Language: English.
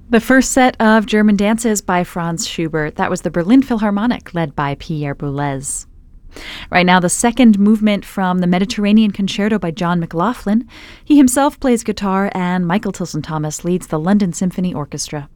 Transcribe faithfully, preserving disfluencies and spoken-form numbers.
The first set of German dances by Franz Schubert. That was the Berlin Philharmonic, led by Pierre Boulez. Right now, the second movement from the Mediterranean Concerto by John McLaughlin. He himself plays guitar, and Michael Tilson Thomas leads the London Symphony Orchestra.